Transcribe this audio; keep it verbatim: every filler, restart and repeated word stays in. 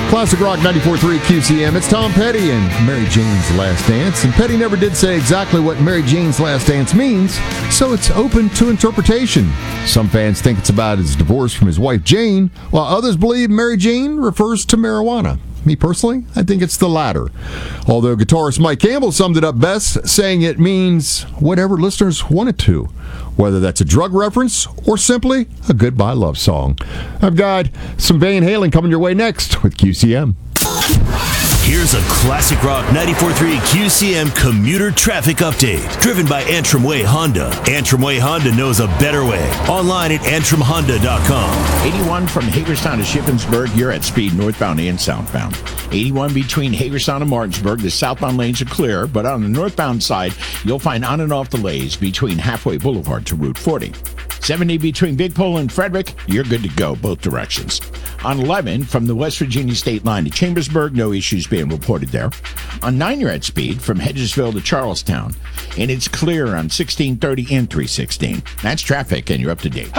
Classic Rock ninety-four point three Q C M. It's Tom Petty and Mary Jane's Last Dance. And Petty never did say exactly what Mary Jane's Last Dance means, so it's open to interpretation. Some fans think it's about his divorce from his wife Jane, while others believe Mary Jane refers to marijuana. Me personally, I think it's the latter. Although guitarist Mike Campbell summed it up best, saying it means whatever listeners want it to, whether that's a drug reference or simply a goodbye love song. I've got some Van Halen coming your way next with Q C M. Here's a Classic Rock ninety-four point three Q C M commuter traffic update, driven by Antrim Way Honda. Antrim Way Honda knows a better way. Online at antrim honda dot com. eighty-one from Hagerstown to Shippensburg, you're at speed northbound and southbound. eighty-one between Hagerstown and Martinsburg, the southbound lanes are clear, but on the northbound side, you'll find on and off delays between Halfway Boulevard to Route forty. seventy between Big Pole and Frederick, you're good to go both directions. On eleven, from the West Virginia state line to Chambersburg, no issues being reported there. On nine, you're at speed from Hedgesville to Charlestown, and it's clear on sixteen thirty and three sixteen. That's traffic, and you're up to date.